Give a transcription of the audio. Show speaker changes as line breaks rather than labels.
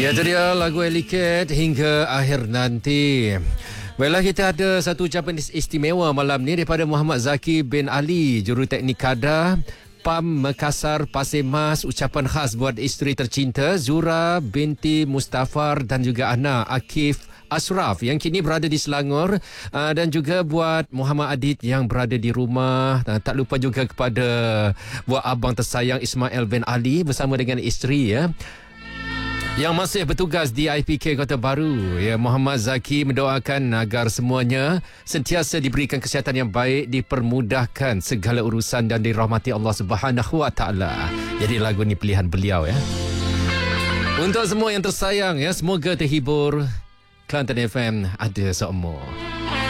Ya, itu dia lagu Eliket hingga akhir nanti. Baiklah, kita ada satu ucapan istimewa malam ni daripada Muhammad Zaki bin Ali, Juruteknik Kadar PAM Makassar Pasir Mas. Ucapan khas buat isteri tercinta Zura binti Mustafar dan juga anak Akif Ashraf yang kini berada di Selangor, dan juga buat Muhammad Adid yang berada di rumah. Tak lupa juga kepada buat abang tersayang Ismail bin Ali bersama dengan isteri yang masih bertugas di IPK Kota Baru. Ya, Muhammad Zaki mendoakan agar semuanya sentiasa diberikan kesihatan yang baik, dipermudahkan segala urusan dan dirahmati Allah Subhanahu Wa Taala. Jadi lagu ni pilihan beliau ya. Untuk semua yang tersayang ya, semoga terhibur. Kelantan FM ada seumur.